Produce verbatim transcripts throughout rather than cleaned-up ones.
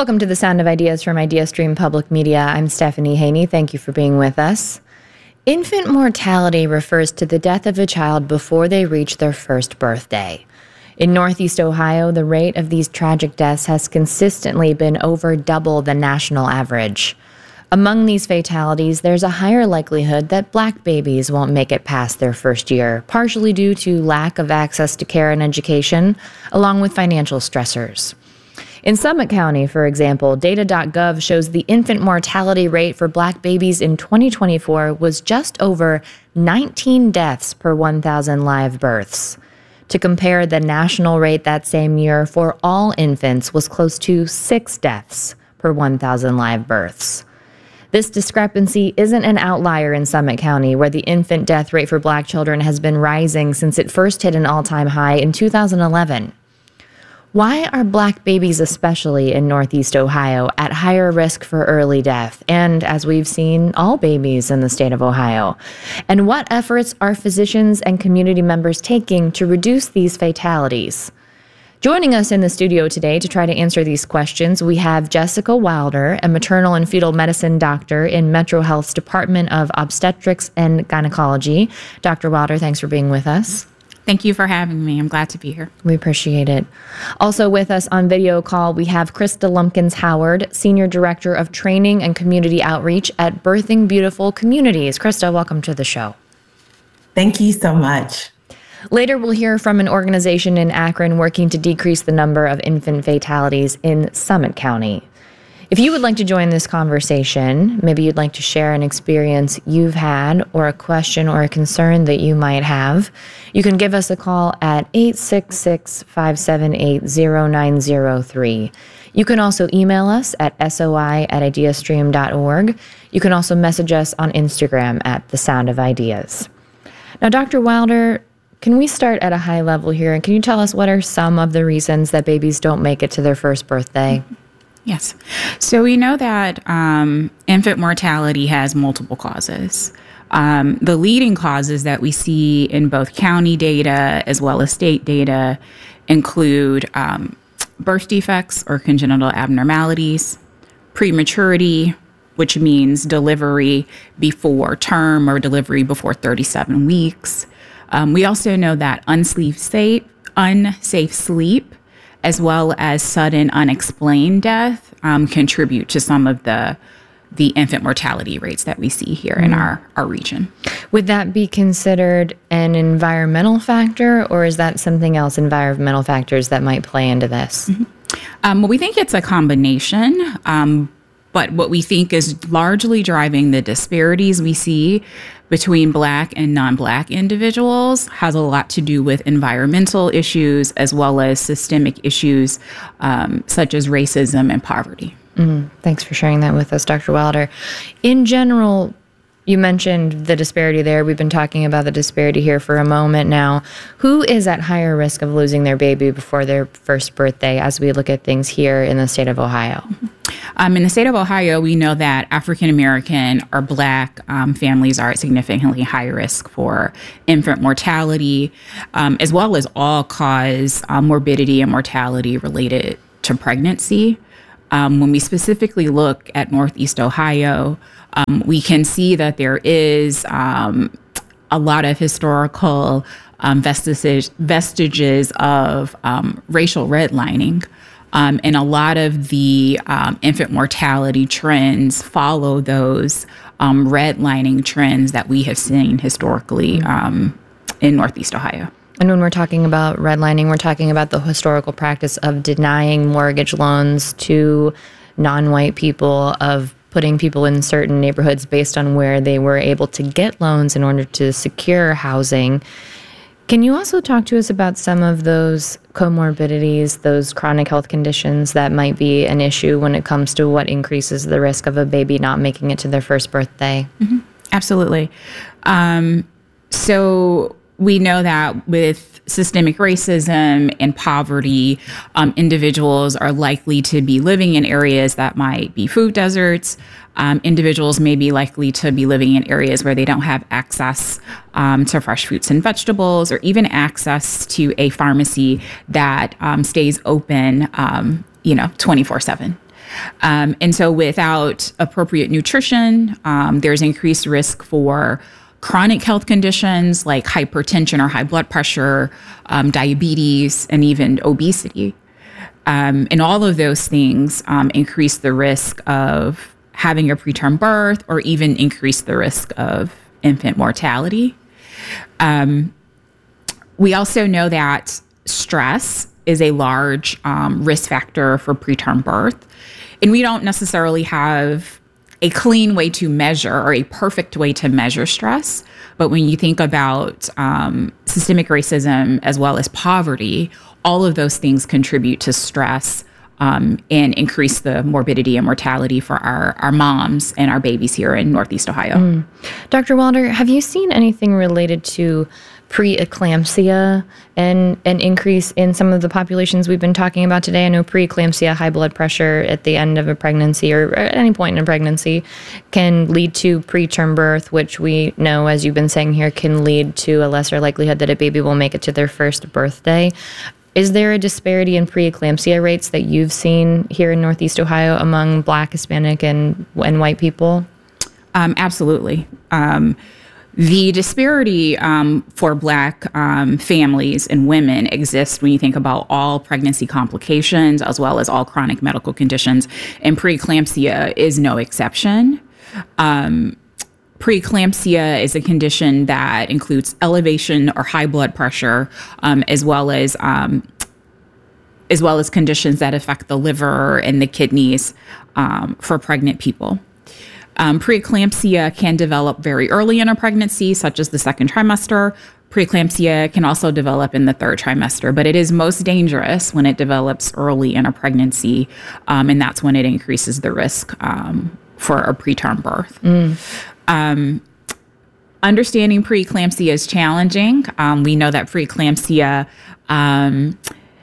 Welcome to the Sound of Ideas from IdeaStream Public Media. I'm Stephanie Haney. Thank you for being with us. Infant mortality refers to the death of a child before they reach their first birthday. In Northeast Ohio, the rate of these tragic deaths has consistently been over double the national average. Among these fatalities, there's a higher likelihood that Black babies won't make it past their first year, partially due to lack of access to care and education, along with financial stressors. In Summit County, for example, data dot gov shows the infant mortality rate for Black babies in twenty twenty-four was just over nineteen deaths per one thousand live births. To compare, the national rate that same year for all infants was close to six deaths per one thousand live births. This discrepancy isn't an outlier in Summit County, where the infant death rate for Black children has been rising since it first hit an all-time high in two thousand eleven. Why are Black babies, especially in Northeast Ohio, at higher risk for early death? And as we've seen, all babies in the state of Ohio. And what efforts are physicians and community members taking to reduce these fatalities? Joining us in the studio today to try to answer these questions, we have Jessica Wilder, a maternal and fetal medicine doctor in Metro Health's Department of Obstetrics and Gynecology. Doctor Wilder, thanks for being with us. Thank you for having me. I'm glad to be here. We appreciate it. Also with us on video call, we have Krista Lumpkins-Howard, Senior Director of Training and Community Outreach at Birthing Beautiful Communities. Krista, welcome to the show. Thank you so much. Later, we'll hear from an organization in Akron working to decrease the number of infant fatalities in Summit County. If you would like to join this conversation, maybe you'd like to share an experience you've had or a question or a concern that you might have, you can give us a call at eight six six, five seven eight, zero nine zero three. You can also email us at soi at ideastream dot org. You can also message us on Instagram at The Sound of Ideas. Now, Doctor Wilder, can we start at a high level here? And can you tell us what are some of the reasons that babies don't make it to their first birthday? Yes. So we know that um, infant mortality has multiple causes. Um, the leading causes that we see in both county data as well as state data include um, birth defects or congenital abnormalities, prematurity, which means delivery before term or delivery before thirty-seven weeks. Um, we also know that unsafe, safe, unsafe sleep as well as sudden unexplained death um, contribute to some of the the infant mortality rates that we see here mm. in our, our region. Would that be considered an environmental factor, or is that something else, environmental factors that might play into this? Mm-hmm. Um, well, we think it's a combination, um, but what we think is largely driving the disparities we see between Black and non-Black individuals has a lot to do with environmental issues as well as systemic issues um, such as racism and poverty. Mm-hmm. Thanks for sharing that with us, Doctor Wilder. In general, you mentioned the disparity there. We've been talking about the disparity here for a moment now. Who is at higher risk of losing their baby before their first birthday as we look at things here in the state of Ohio? Um, in the state of Ohio, we know that African American or Black um, families are at significantly higher risk for infant mortality, um, as well as all-cause uh, morbidity and mortality related to pregnancy. Um, when we specifically look at Northeast Ohio, um, we can see that there is um, a lot of historical um, vestiges, vestiges of um, racial redlining. Um, and a lot of the um, infant mortality trends follow those um, redlining trends that we have seen historically um, in Northeast Ohio. And when we're talking about redlining, we're talking about the historical practice of denying mortgage loans to non-white people, of putting people in certain neighborhoods based on where they were able to get loans in order to secure housing. Can you also talk to us about some of those comorbidities, those chronic health conditions that might be an issue when it comes to what increases the risk of a baby not making it to their first birthday? Mm-hmm. Absolutely. Um, so we know that with systemic racism and poverty, um, individuals are likely to be living in areas that might be food deserts. Um, individuals may be likely to be living in areas where they don't have access um, to fresh fruits and vegetables, or even access to a pharmacy that um, stays open, um, you know, twenty-four seven. Um, and so without appropriate nutrition, um, there's increased risk for chronic health conditions like hypertension or high blood pressure, um, diabetes, and even obesity. Um, and all of those things um, increase the risk of having a preterm birth or even increase the risk of infant mortality. Um, we also know that stress is a large um, risk factor for preterm birth. And we don't necessarily have a clean way to measure or a perfect way to measure stress. But when you think about um, systemic racism as well as poverty, all of those things contribute to stress um, and increase the morbidity and mortality for our, our moms and our babies here in Northeast Ohio. Mm. Doctor Wilder, have you seen anything related to preeclampsia and an increase in some of the populations we've been talking about today? I know preeclampsia, high blood pressure at the end of a pregnancy or at any point in a pregnancy can lead to preterm birth, which we know, as you've been saying here, can lead to a lesser likelihood that a baby will make it to their first birthday. Is there a disparity in preeclampsia rates that you've seen here in Northeast Ohio among Black, Hispanic, and, and white people? Um, absolutely. Um, The disparity um, for Black um, families and women exists when you think about all pregnancy complications as well as all chronic medical conditions, and preeclampsia is no exception. Um, preeclampsia is a condition that includes elevation or high blood pressure, um, as well as um, as well as conditions that affect the liver and the kidneys um, for pregnant people. Um, preeclampsia can develop very early in a pregnancy, such as the second trimester. Preeclampsia can also develop in the third trimester, but it is most dangerous when it develops early in a pregnancy, um, and that's when it increases the risk um, for a preterm birth. Mm. Um, understanding preeclampsia is challenging. Um, we know that preeclampsia um,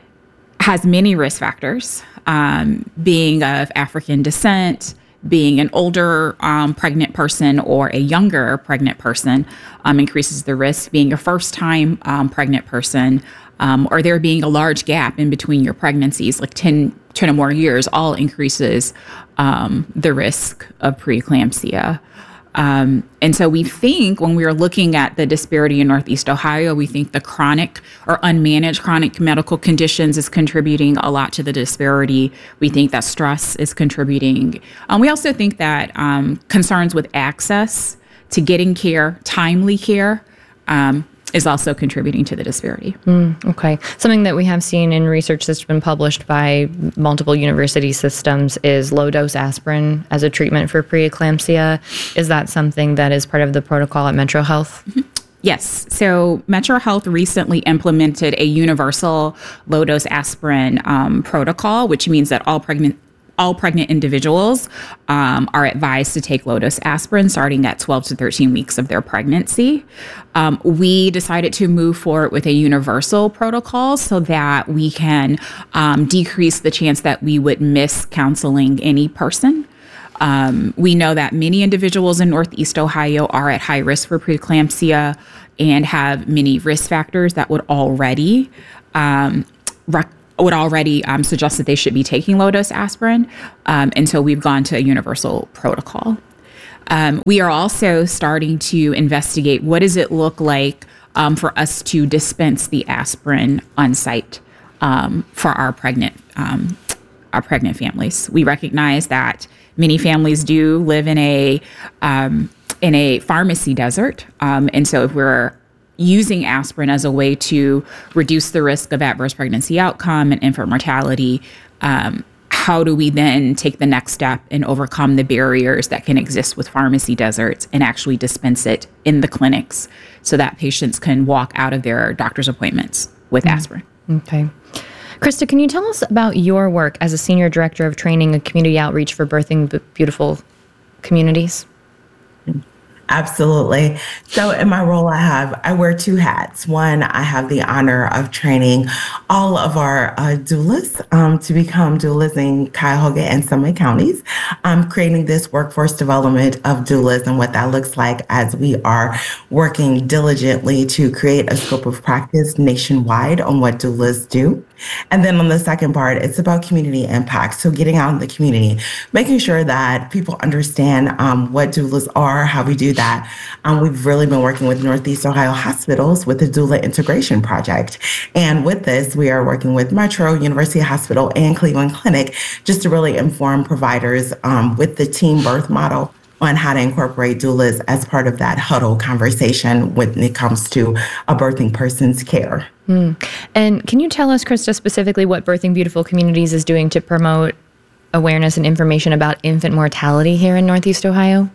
has many risk factors, um, being of African descent, being an older um, pregnant person or a younger pregnant person um, increases the risk. Being a first-time um, pregnant person um, or there being a large gap in between your pregnancies, like ten, ten or more years, all increases um, the risk of preeclampsia. Um, and so we think when we are looking at the disparity in Northeast Ohio, we think the chronic or unmanaged chronic medical conditions is contributing a lot to the disparity. We think that stress is contributing. Um, we also think that um, concerns with access to getting care, timely care, um, is also contributing to the disparity. Mm, okay. Something that we have seen in research that's been published by multiple university systems is low-dose aspirin as a treatment for preeclampsia. Is that something that is part of the protocol at Metro Health? Mm-hmm. Yes. So Metro Health recently implemented a universal low-dose aspirin um, protocol, which means that all pregnant All pregnant individuals um, are advised to take low-dose aspirin starting at twelve to thirteen weeks of their pregnancy. Um, we decided to move forward with a universal protocol so that we can um, decrease the chance that we would miss counseling any person. Um, we know that many individuals in Northeast Ohio are at high risk for preeclampsia and have many risk factors that would already um, rec- would already um, suggest that they should be taking low-dose aspirin. Um, and so we've gone to a universal protocol. Um, we are also starting to investigate what does it look like um, for us to dispense the aspirin on site um, for our pregnant um, our pregnant families. We recognize that many families do live in a um, in a pharmacy desert. Um, and so if we're using aspirin as a way to reduce the risk of adverse pregnancy outcome and infant mortality, um, how do we then take the next step and overcome the barriers that can exist with pharmacy deserts and actually dispense it in the clinics so that patients can walk out of their doctor's appointments with mm. aspirin? Okay. Krista, can you tell us about your work as a senior director of training and community outreach for Birthing B- Beautiful Communities? Absolutely. So in my role, I have, I wear two hats. One, I have the honor of training all of our uh, doulas um, to become doulas in Cuyahoga and Summit counties. I'm creating this workforce development of doulas and what that looks like as we are working diligently to create a scope of practice nationwide on what doulas do. And then on the second part, it's about community impact. So getting out in the community, making sure that people understand um, what doulas are, how we do that. Um, we've really been working with Northeast Ohio hospitals with the Doula Integration Project. And with this, we are working with Metro, University Hospital, and Cleveland Clinic just to really inform providers um, with the team birth model on how to incorporate doulas as part of that huddle conversation when it comes to a birthing person's care. Mm. And can you tell us, Krista, specifically what Birthing Beautiful Communities is doing to promote awareness and information about infant mortality here in Northeast Ohio?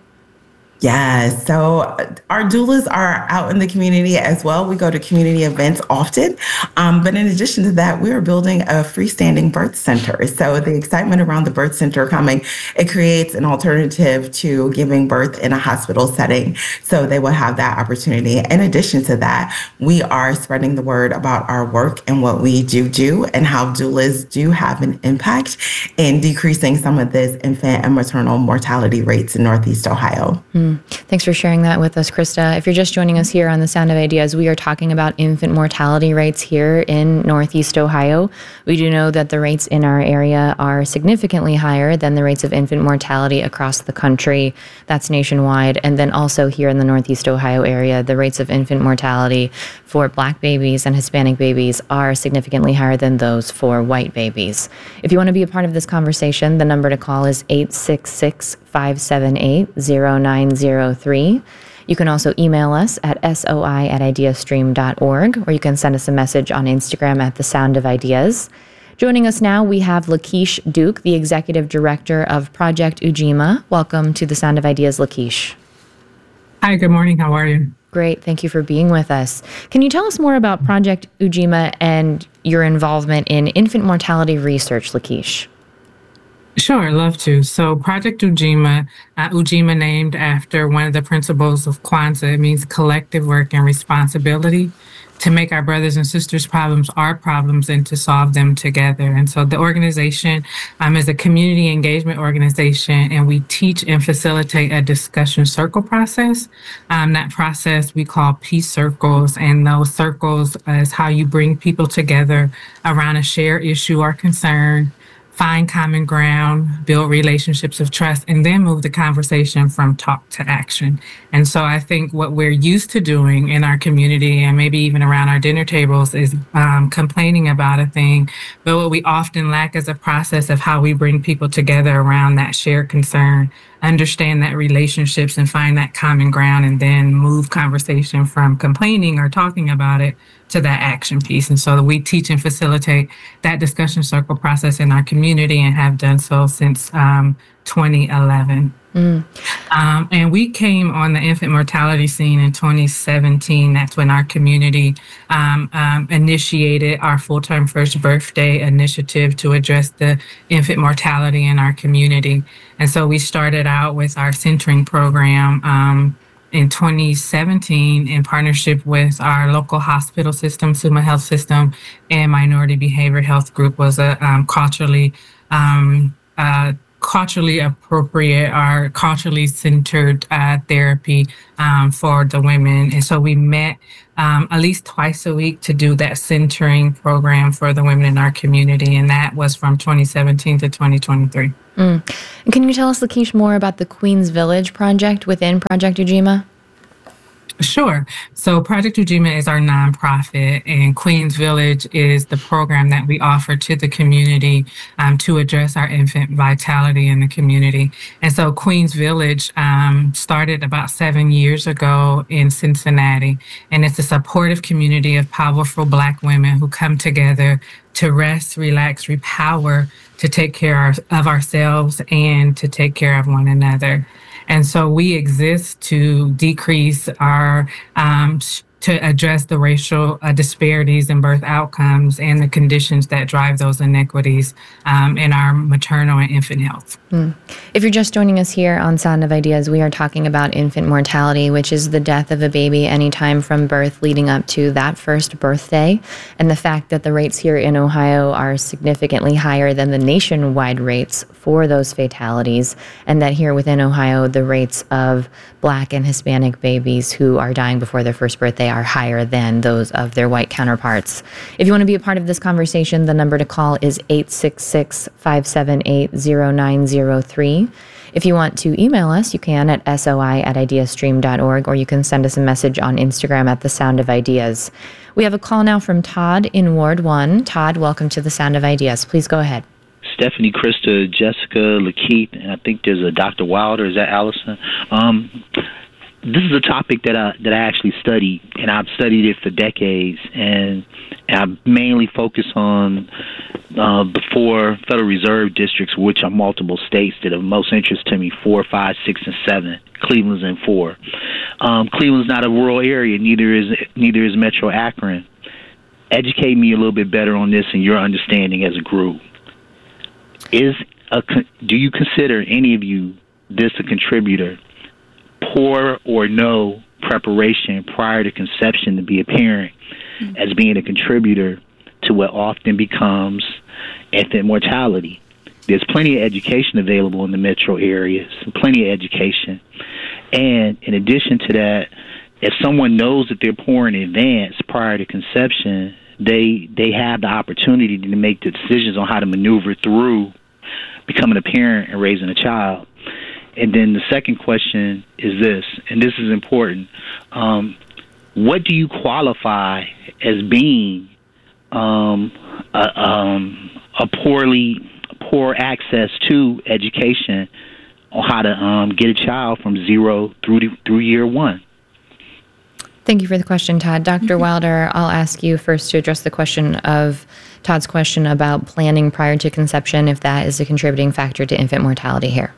Yes. So our doulas are out in the community as well. We go to community events often. Um, but in addition to that, we are building a freestanding birth center. So the excitement around the birth center coming, it creates an alternative to giving birth in a hospital setting. So they will have that opportunity. In addition to that, we are spreading the word about our work and what we do do and how doulas do have an impact in decreasing some of this infant and maternal mortality rates in Northeast Ohio. Mm. Thanks for sharing that with us, Krista. If you're just joining us here on The Sound of Ideas, we are talking about infant mortality rates here in Northeast Ohio. We do know that the rates in our area are significantly higher than the rates of infant mortality across the country. That's nationwide. And then also here in the Northeast Ohio area, the rates of infant mortality for Black babies and Hispanic babies are significantly higher than those for white babies. If you want to be a part of this conversation, the number to call is eight six six, five seven eight, zero nine zero three. You can also email us at soi at ideastream dot org, or you can send us a message on Instagram at The Sound of Ideas. Joining us now, we have Lakeish Duke, the Executive Director of Project Ujima. Welcome to The Sound of Ideas, Lakeish. Hi, good morning. How are you? Great. Thank you for being with us. Can you tell us more about Project Ujima and your involvement in infant mortality research, Lakeish? Sure, I'd love to. So Project Ujima, uh, Ujima named after one of the principles of Kwanzaa. It means collective work and responsibility to make our brothers and sisters' problems our problems and to solve them together. And so the organization um, is a community engagement organization, and we teach and facilitate a discussion circle process. Um, that process we call peace circles, and those circles is how you bring people together around a shared issue or concern, find common ground, build relationships of trust, and then move the conversation from talk to action. And so I think what we're used to doing in our community and maybe even around our dinner tables is um, complaining about a thing. But what we often lack is a process of how we bring people together around that shared concern, understand that relationships and find that common ground, and then move conversation from complaining or talking about it to that action piece. And so we teach and facilitate that discussion circle process in our community and have done so since um, twenty eleven. Mm. Um, and we came on the infant mortality scene in twenty seventeen. That's when our community um, um, initiated our full-term first birthday initiative to address the infant mortality in our community. And so we started out with our centering program um, in twenty seventeen in partnership with our local hospital system, Summa Health System, and Minority Behavioral Health Group. Was a um, culturally um, uh, culturally appropriate or culturally centered uh, therapy um, for the women. And so we met um, at least twice a week to do that centering program for the women in our community. And that was from twenty seventeen to twenty twenty-three. Mm. And can you tell us, Lakeish, more about the Queens Village project within Project Ujima? Sure. So Project Ujima is our nonprofit, and Queens Village is the program that we offer to the community um, to address our infant vitality in the community. And so Queens Village um, started about seven years ago in Cincinnati, and it's a supportive community of powerful Black women who come together to rest, relax, repower, to take care of ourselves and to take care of one another. And so we exist to decrease our, um, to address the racial uh, disparities in birth outcomes and the conditions that drive those inequities um, in our maternal and infant health. Mm. If you're just joining us here on Sound of Ideas, we are talking about infant mortality, which is the death of a baby anytime from birth leading up to that first birthday, and the fact that the rates here in Ohio are significantly higher than the nationwide rates for those fatalities, and that here within Ohio, the rates of Black and Hispanic babies who are dying before their first birthday are higher than those of their white counterparts. If you want to be a part of this conversation, the number to call is eight six six, five seven eight, zero nine zero three. If you want to email us, you can at soi at ideastream dot org, or you can send us a message on Instagram at The Sound of Ideas. We have a call now from Todd in Ward one. Todd, welcome to The Sound of Ideas. Please go ahead. Stephanie, Krista, Jessica, Lakeith, and I think there's a Doctor Wilder. Is that Allison? Um, this is a topic that I that I actually studied, and I've studied it for decades, and, and I mainly focus on uh, the four Federal Reserve districts, which are multiple states that are of most interest to me: four, five, six, and seven. Cleveland's in four. Um, Cleveland's not a rural area. Neither is neither is Metro Akron. Educate me a little bit better on this and your understanding as a group. Is a, do you consider, any of you, this a contributor? Poor or no preparation prior to conception to be a parent mm-hmm. as being a contributor to what often becomes infant mortality. There's plenty of education available in the metro areas, plenty of education. And in addition to that, if someone knows that they're poor in advance prior to conception, they they have the opportunity to make the decisions on how to maneuver through becoming a parent and raising a child. And then the second question is this, and this is important. Um, what do you qualify as being um, a, um, a poorly poor access to education on how to um, get a child from zero through to, through year one? Thank you for the question, Todd. Doctor Wilder, I'll ask you first to address the question of Todd's question about planning prior to conception, if that is a contributing factor to infant mortality here.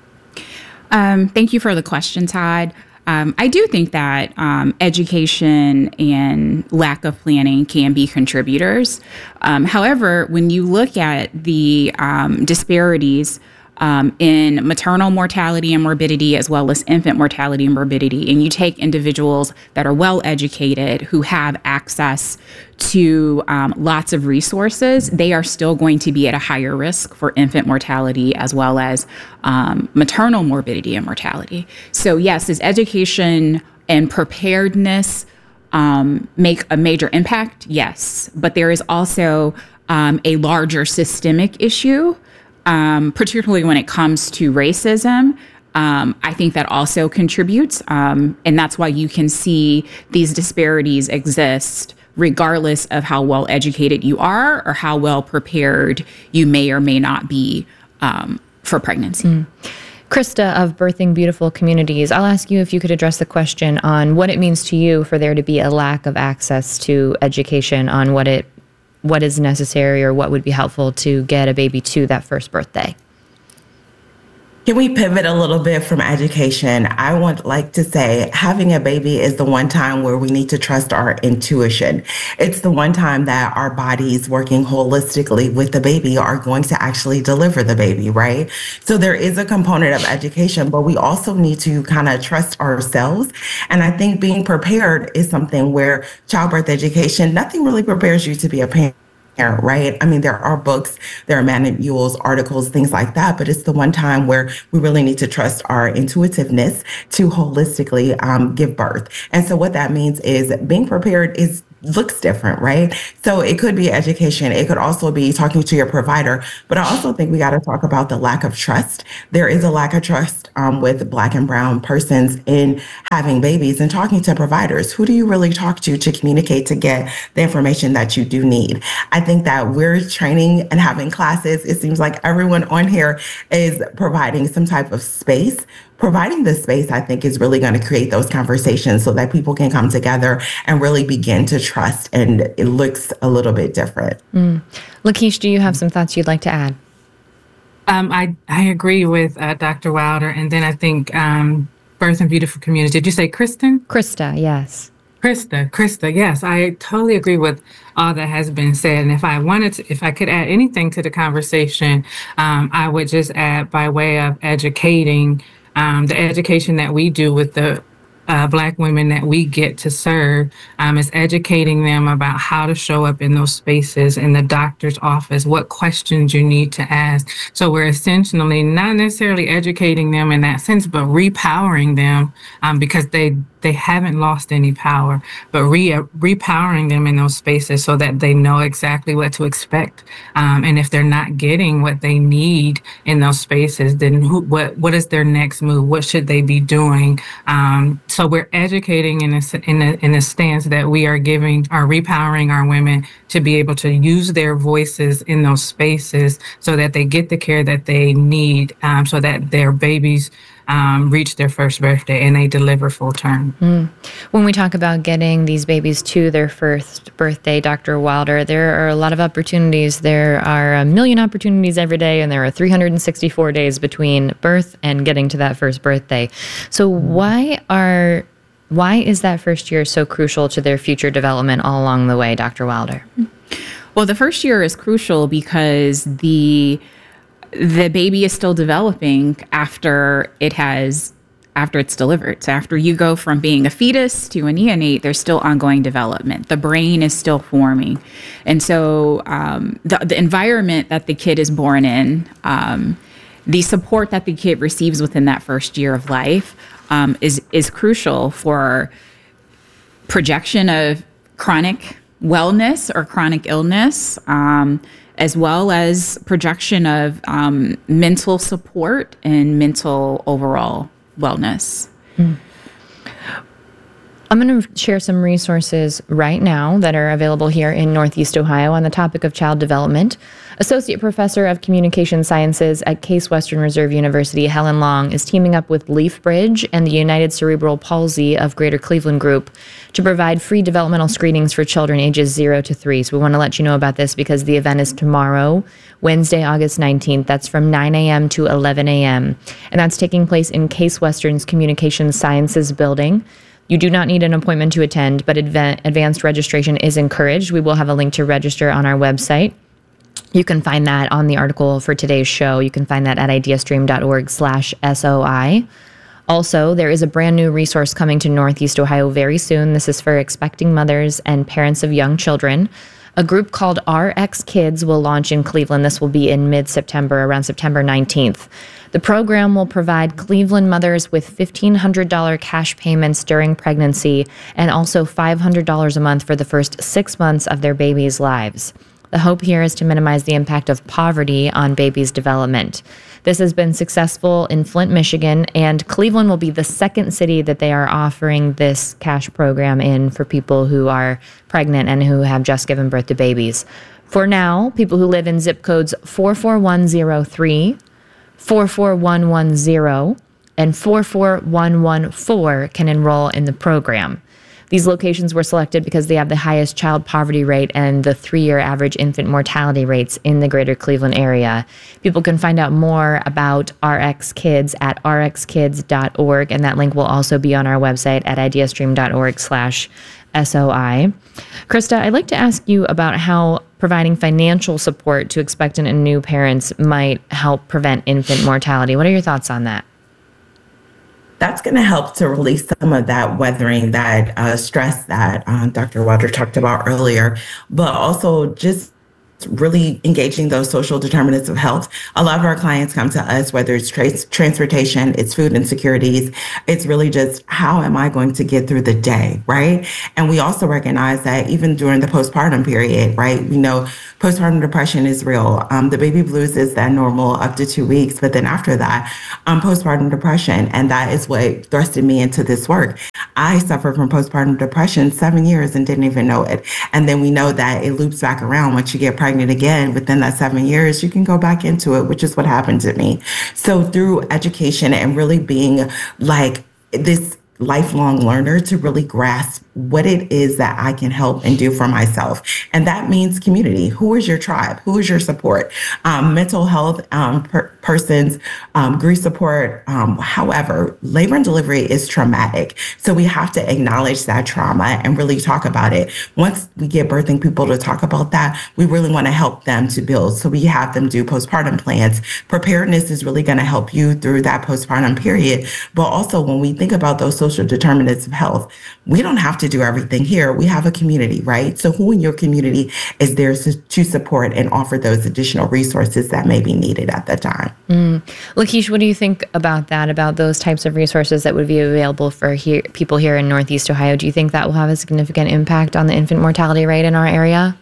Um, thank you for the question, Todd. Um, I do think that um, education and lack of planning can be contributors. Um, however, when you look at the um, disparities Um, in maternal mortality and morbidity, as well as infant mortality and morbidity, and you take individuals that are well educated, who have access to um, lots of resources, they are still going to be at a higher risk for infant mortality as well as um, maternal morbidity and mortality. So yes, is education and preparedness um, make a major impact? Yes, but there is also um, a larger systemic issue. Um, particularly when it comes to racism. Um, I think that also contributes, um, and that's why you can see these disparities exist regardless of how well educated you are or how well prepared you may or may not be um, for pregnancy. Mm. Krista of Birthing Beautiful Communities, I'll ask you if you could address the question on what it means to you for there to be a lack of access to education on what it what is necessary or what would be helpful to get a baby to that first birthday. Can we pivot a little bit from education? I would like to say having a baby is the one time where we need to trust our intuition. It's the one time that our bodies working holistically with the baby are going to actually deliver the baby, right? So there is a component of education, but we also need to kind of trust ourselves. And I think being prepared is something where childbirth education, nothing really prepares you to be a parent. Right? I mean, there are books, there are manuals, articles, things like that, but it's the one time where we really need to trust our intuitiveness to holistically um, give birth. And so what that means is being prepared is looks different, right? So it could be education. It could also be talking to your provider. But I also think we got to talk about the lack of trust. There is a lack of trust um, with Black and brown persons in having babies and talking to providers. Who do you really talk to to communicate to get the information that you do need? I think that we're training and having classes. It seems like everyone on here is providing some type of space. Providing the space, I think, is really going to create those conversations so that people can come together and really begin to trust, and it looks a little bit different. Mm. Lakeith, do you have some thoughts you'd like to add? Um, I, I agree with uh, Doctor Wilder, and then I think um, Birthing Beautiful Community. Did you say Kristen? Krista, yes. Krista, Krista, yes, I totally agree with all that has been said. And if I wanted to, if I could add anything to the conversation, um, I would just add by way of educating Um, the education that we do with the uh, Black women that we get to serve um, is educating them about how to show up in those spaces in the doctor's office, what questions you need to ask. So we're essentially not necessarily educating them in that sense, but repowering them um, because they they haven't lost any power, but re repowering them in those spaces so that they know exactly what to expect. Um, and if they're not getting what they need in those spaces, then who, what what is their next move? What should they be doing? Um, so we're educating in a, in a in a stance that we are giving, are repowering our women to be able to use their voices in those spaces so that they get the care that they need, um, so that their babies Um, reach their first birthday and they deliver full term. Mm. When we talk about getting these babies to their first birthday, Doctor Wilder, there are a lot of opportunities. There are a million opportunities every day, and there are three hundred sixty-four days between birth and getting to that first birthday. So why are why is that first year so crucial to their future development all along the way, Doctor Wilder? Well, the first year is crucial because the the baby is still developing after it has, after it's delivered. So after you go from being a fetus to a neonate, there's still ongoing development. The brain is still forming. And so um, the, the environment that the kid is born in, um, the support that the kid receives within that first year of life um, is, is crucial for projection of chronic wellness or chronic illness, um, as well as projection of um, mental support and mental overall wellness. Mm. I'm going to share some resources right now that are available here in Northeast Ohio on the topic of child development. Associate Professor of Communication Sciences at Case Western Reserve University, Helen Long, is teaming up with LeafBridge and the United Cerebral Palsy of Greater Cleveland Group to provide free developmental screenings for children ages zero to three. So we want to let you know about this because the event is tomorrow, Wednesday, August nineteenth. That's from nine a.m. to eleven a.m. And that's taking place in Case Western's Communication Sciences building. You do not need an appointment to attend, but adva- advanced registration is encouraged. We will have a link to register on our website. You can find that on the article for today's show. You can find that at ideastream.org slash SOI. Also, there is a brand new resource coming to Northeast Ohio very soon. This is for expecting mothers and parents of young children. A group called R X Kids will launch in Cleveland. This will be in mid-September, around September nineteenth. The program will provide Cleveland mothers with fifteen hundred dollars cash payments during pregnancy and also five hundred dollars a month for the first six months of their babies' lives. The hope here is to minimize the impact of poverty on babies' development. This has been successful in Flint, Michigan, and Cleveland will be the second city that they are offering this cash program in for people who are pregnant and who have just given birth to babies. For now, people who live in zip codes four four one zero three, four four one one zero, and four four one one four can enroll in the program. These locations were selected because they have the highest child poverty rate and the three-year average infant mortality rates in the greater Cleveland area. People can find out more about R X Kids at r x kids dot org, and that link will also be on our website at ideastream.org slash SOI. Krista, I'd like to ask you about how providing financial support to expectant and new parents might help prevent infant mortality. What are your thoughts on that? That's going to help to release some of that weathering, that uh, stress that uh, Doctor Wilder talked about earlier, but also just really engaging those social determinants of health. A lot of our clients come to us, whether it's tra- transportation, it's food insecurities, it's really just how am I going to get through the day, right? And we also recognize that even during the postpartum period, right? We know postpartum depression is real. Um, the baby blues is that normal up to two weeks, but then after that, um, postpartum depression, and that is what thrusted me into this work. I suffered from postpartum depression seven years and didn't even know it. And then we know that it loops back around once you get pregnant again. Within that seven years, you can go back into it, which is what happened to me. So through education and really being like this lifelong learner to really grasp what it is that I can help and do for myself. And that means community. Who is your tribe? Who is your support? Um, mental health um, per- persons, um, grief support. Um, however, labor and delivery is traumatic. So we have to acknowledge that trauma and really talk about it. Once we get birthing people to talk about that, we really want to help them to build. So we have them do postpartum plans. Preparedness is really going to help you through that postpartum period. But also when we think about those social determinants of health. We don't have to do everything here. We have a community, right? So who in your community is there to support and offer those additional resources that may be needed at that time? Mm. Lakeisha, what do you think about that, about those types of resources that would be available for here, people here in Northeast Ohio? Do you think that will have a significant impact on the infant mortality rate in our area?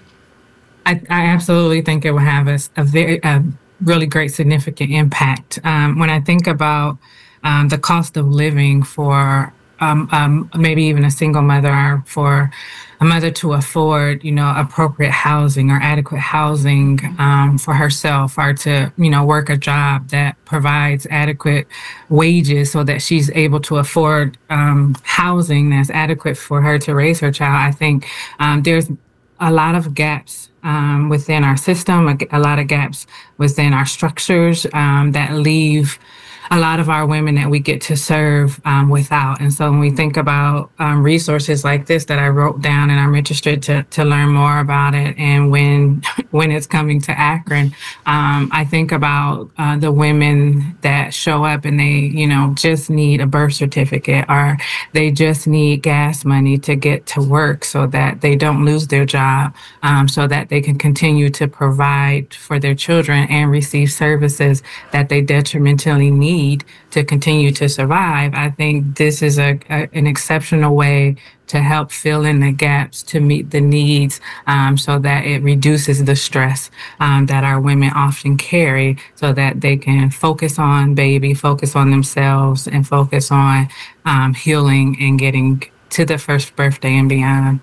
I, I absolutely think it will have a, a very, a really great significant impact. Um, when I think about um, the cost of living for um, um, maybe even a single mother, or for a mother to afford, you know, appropriate housing or adequate housing um, for herself, or to, you know, work a job that provides adequate wages so that she's able to afford um, housing that's adequate for her to raise her child. I think um, there's a lot of gaps um, within our system, a, a lot of gaps within our structures um, that leave a lot of our women that we get to serve um, without. And so when we think about um, resources like this that I wrote down, and I'm interested to to learn more about it, and when when it's coming to Akron, um, I think about uh, the women that show up and they, you know, just need a birth certificate, or they just need gas money to get to work so that they don't lose their job, um, so that they can continue to provide for their children and receive services that they detrimentally need to continue to survive. I think this is a, a an exceptional way to help fill in the gaps, to meet the needs, um, so that it reduces the stress um, that our women often carry, so that they can focus on baby, focus on themselves, and focus on um, healing and getting to the first birthday and beyond.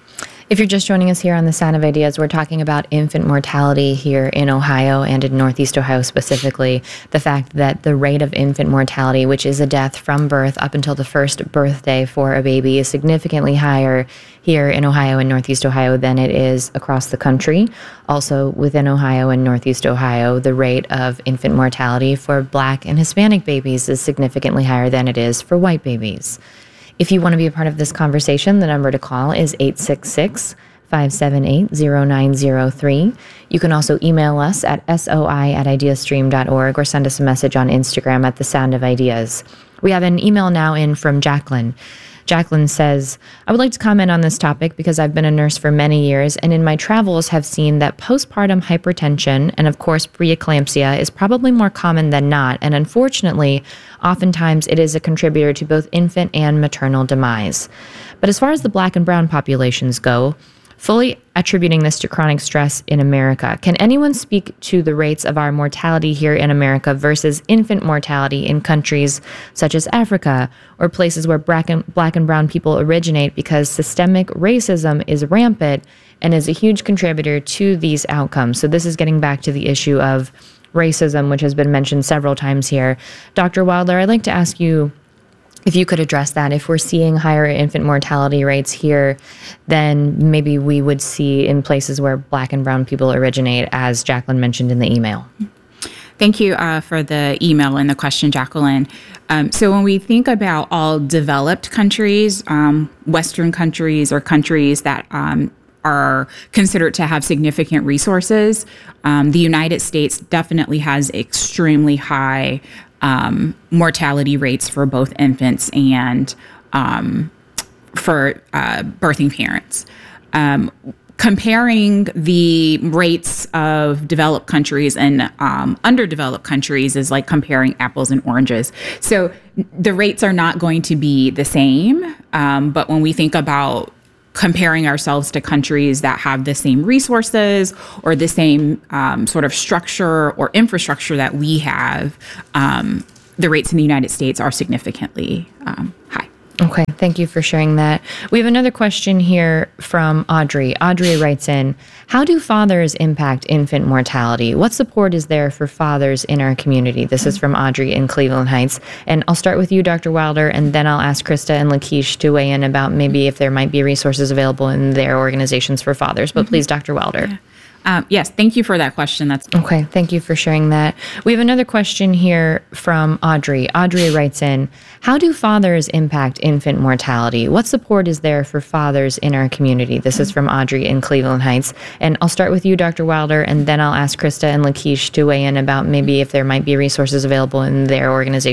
If you're just joining us here on The Sound of Ideas, we're talking about infant mortality here in Ohio and in Northeast Ohio specifically. The fact that the rate of infant mortality, which is a death from birth up until the first birthday for a baby, is significantly higher here in Ohio and Northeast Ohio than it is across the country. Also, within Ohio and Northeast Ohio, the rate of infant mortality for Black and Hispanic babies is significantly higher than it is for white babies. If you want to be a part of this conversation, the number to call is eight six six, five seven eight, zero nine zero three. You can also email us at soi at ideastream dot org or send us a message on Instagram at The Sound of Ideas. We have an email now in from Jacqueline. Jacqueline says, I would like to comment on this topic because I've been a nurse for many years and in my travels have seen that postpartum hypertension and of course preeclampsia is probably more common than not, and unfortunately, oftentimes it is a contributor to both infant and maternal demise. But as far as the Black and brown populations go, fully attributing this to chronic stress in America, can anyone speak to the rates of our mortality here in America versus infant mortality in countries such as Africa or places where black and, black and brown people originate, because systemic racism is rampant and is a huge contributor to these outcomes? So this is getting back to the issue of racism, which has been mentioned several times here. Doctor Wilder, I'd like to ask you if you could address that. If we're seeing higher infant mortality rates here than maybe we would see in places where Black and brown people originate, as Jacqueline mentioned in the email. Thank you uh, for the email and the question, Jacqueline. Um, so when we think about all developed countries, um, Western countries, or countries that um, are considered to have significant resources, um, the United States definitely has extremely high Um, mortality rates for both infants and um, for uh, birthing parents. Um, comparing the rates of developed countries and um, underdeveloped countries is like comparing apples and oranges. So the rates are not going to be the same, um, but when we think about comparing ourselves to countries that have the same resources or the same um, sort of structure or infrastructure that we have, um, the rates in the United States are significantly um, high. Okay, thank you for sharing that. We have another question here from Audrey. Audrey writes in, how do fathers impact infant mortality? What support is there for fathers in our community? This is from Audrey in Cleveland Heights. And I'll start with you, Doctor Wilder, and then I'll ask Krista and Lakeisha to weigh in about maybe if there might be resources available in their organizations for fathers. But mm-hmm. please, Doctor Wilder. Yeah. Um, yes, thank you for that question. That's okay. Thank you for sharing that. We have another question here from Audrey. Audrey writes in, how do fathers impact infant mortality? What support is there for fathers in our community? This is from Audrey in Cleveland Heights. And I'll start with you, Doctor Wilder, and then I'll ask Krista and Lakeisha to weigh in about maybe if there might be resources available in their organization